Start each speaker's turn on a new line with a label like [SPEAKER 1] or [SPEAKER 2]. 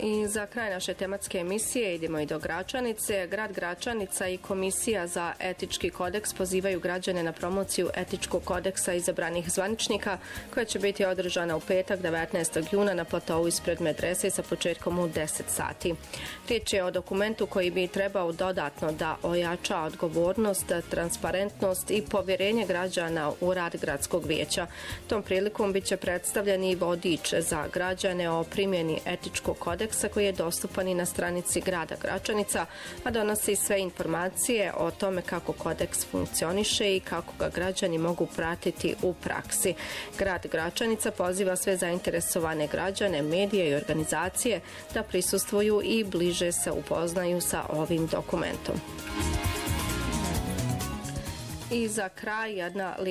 [SPEAKER 1] I za kraj naše tematske emisije idemo i do Gračanice. Grad Gračanica i Komisija za etički kodeks pozivaju građane na promociju etičkog kodeksa izabranih zvaničnika koja će biti održana u petak 19. juna na platovu ispred medrese sa početkom u 10 sati. Riječ je o dokumentu koji bi trebao dodatno da ojača odgovornost, transparentnost i povjerenje građana u rad gradskog vijeća. Tom prilikom bit će predstavljen i vodič za građane o primjeni etičkog kodeksa koji je dostupan i na stranici grada Gračanica, a donosi sve informacije o tome kako kodeks funkcioniše i kako ga građani mogu pratiti u praksi. Grad Gračanica poziva sve zainteresovane građane, medije i organizacije da prisustvuju i bliže se upoznaju sa ovim dokumentom. I za kraj jedna